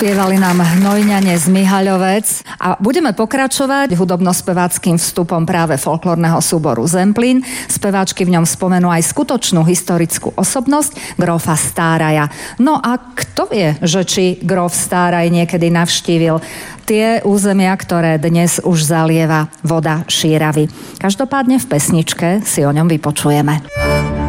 Spievali nám Hnojňane z Mihaľovec a budeme pokračovať hudobno-speváckým vstupom práve folklórneho súboru Zemplín. Speváčky v ňom spomenú aj skutočnú historickú osobnosť grófa Stáraja. No a kto vie, že či gróf Stáraj niekedy navštívil tie územia, ktoré dnes už zalieva voda Šíravy. Každopádne v pesničke si o ňom vypočujeme.